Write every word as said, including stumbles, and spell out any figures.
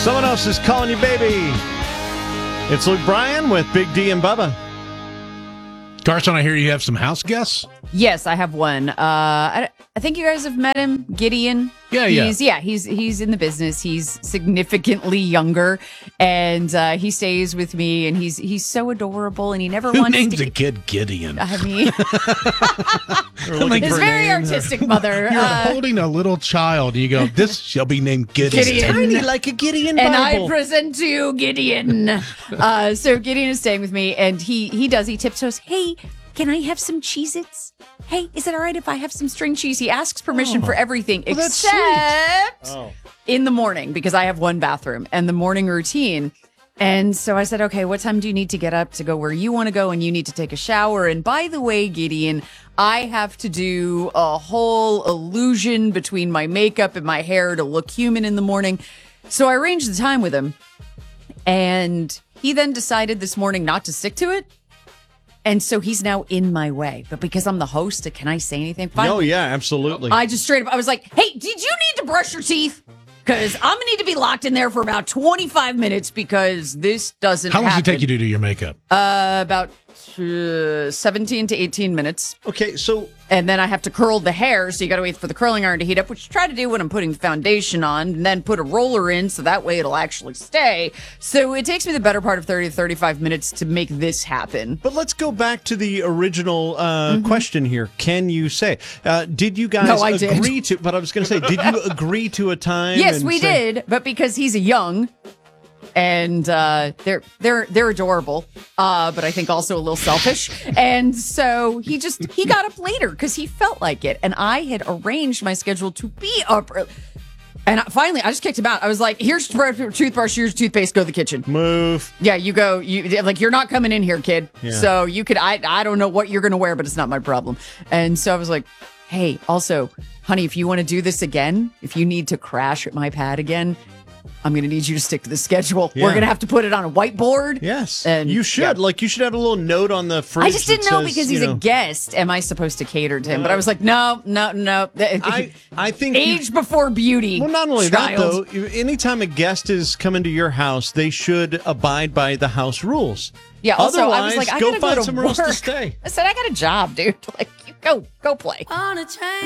Someone else is calling you baby. It's Luke Bryan with Big D and Bubba. Carson, I hear you have some house guests? Yes, I have one. Uh, I, I think you guys have met him, Gideon. Yeah, he's, yeah. Yeah, he's he's in the business. He's significantly younger, and uh, he stays with me, and he's he's so adorable, and he never Who wants names to... a kid Gideon? I mean, Like his for very name. artistic mother. You're uh, holding a little child. You go, this shall be named Gideon. Gideon. Tiny like a Gideon And Bible. I present to you Gideon. uh, so Gideon is staying with me, and he he does, he tiptoes, hey, can I have some Cheez-Its? Hey, is it all right if I have some string cheese? He asks permission Oh. for everything Well, that's except Oh. in the morning, because I have one bathroom and the morning routine. And so I said, okay, what time do you need to get up to go where you want to go? And you need to take a shower. And by the way, Gideon, I have to do a whole illusion between my makeup and my hair to look human in the morning. So I arranged the time with him. And he then decided this morning not to stick to it. And so he's now in my way. But because I'm the host, can I say anything? Fine. Oh, yeah, absolutely. I just straight up, I was like, hey, did you need to brush your teeth? Because I'm going to need to be locked in there for about twenty-five minutes because this doesn't How long does happen. it take you to do your makeup? Uh, about uh, seventeen to eighteen minutes. Okay, so And then I have to curl the hair, so you got to wait for the curling iron to heat up, which I try to do when I'm putting the foundation on, and then put a roller in so that way it'll actually stay. So it takes me the better part of thirty to thirty-five minutes to make this happen. But let's go back to the original uh, Mm-hmm. question here. Can you say? Uh, did you guys No, I did. agree to? But I was going to say, did you agree to a time? Yes, and we say- did, but because he's a young, and uh, they're they're they're adorable, uh, but I think also a little selfish, and so he just he got up later because he felt like it, and I had arranged my schedule to be up early. And I- finally, I just kicked him out. I was like, "Here's your toothbrush, here's toothpaste. Go to the kitchen." Move. Yeah, you go. You like you're not coming in here, kid. Yeah. So you could. I I don't know what you're gonna wear, but it's not my problem. And so I was like, hey, also, honey, if you want to do this again, if you need to crash at my pad again, I'm gonna need you to stick to the schedule. Yeah. We're gonna have to put it on a whiteboard. Yes, And you should. yeah. Like you should have a little note on the fridge. I just didn't that know says, because you he's know, a guest. Am I supposed to cater to him? But I was like, no, no, no. I I think you- Age before beauty. Well, not only child. that, though, anytime a guest is coming to your house, they should abide by the house rules. Yeah. Also, Otherwise, I was like, I go gotta find go to somewhere work. else to stay. I said, I got a job, dude. Like, you go, go play. On a train.